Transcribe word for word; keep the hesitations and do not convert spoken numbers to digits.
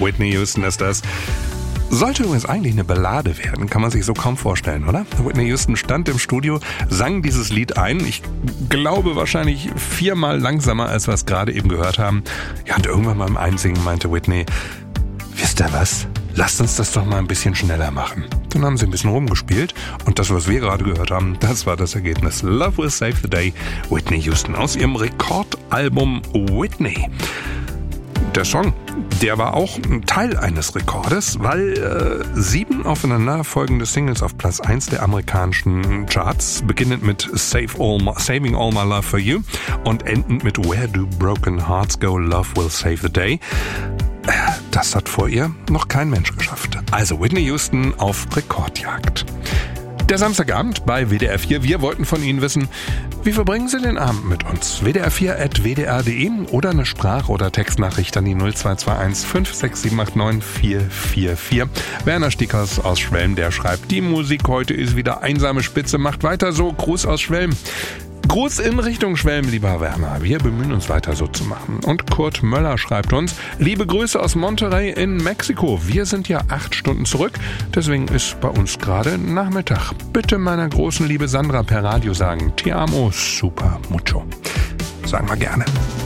Whitney Houston ist das. Sollte übrigens eigentlich eine Ballade werden, kann man sich so kaum vorstellen, oder? Whitney Houston stand im Studio, sang dieses Lied ein. Ich glaube wahrscheinlich viermal langsamer, als wir es gerade eben gehört haben. Ja, und irgendwann beim Einsingen meinte Whitney, wisst ihr was? Lasst uns das doch mal ein bisschen schneller machen. Dann haben sie ein bisschen rumgespielt und das, was wir gerade gehört haben, das war das Ergebnis. Love Will Save the Day, Whitney Houston aus ihrem Rekordalbum Whitney. Der Song, der war auch ein Teil eines Rekordes, weil äh, sieben aufeinanderfolgende Singles auf Platz eins der amerikanischen Charts, beginnend mit Save All My, Saving All My Love for You und endend mit Where Do Broken Hearts Go, Love Will Save the Day. Das hat vor ihr noch kein Mensch geschafft. Also Whitney Houston auf Rekordjagd. Der Samstagabend bei W D R vier. Wir wollten von Ihnen wissen, wie verbringen Sie den Abend mit uns? W D R vier at w d r punkt d e oder eine Sprach- oder Textnachricht an die null zwei zwei eins fünf sechs sieben acht neun vier vier vier. Werner Stickers aus Schwelm, der schreibt, die Musik heute ist wieder einsame Spitze, macht weiter so. Gruß aus Schwelm. Gruß in Richtung Schwelm, lieber Werner. Wir bemühen uns weiter so zu machen. Und Kurt Möller schreibt uns, liebe Grüße aus Monterrey in Mexiko. Wir sind ja acht Stunden zurück, deswegen ist bei uns gerade Nachmittag. Bitte meiner großen Liebe Sandra per Radio sagen, Ti amo super mucho. Sagen wir gerne.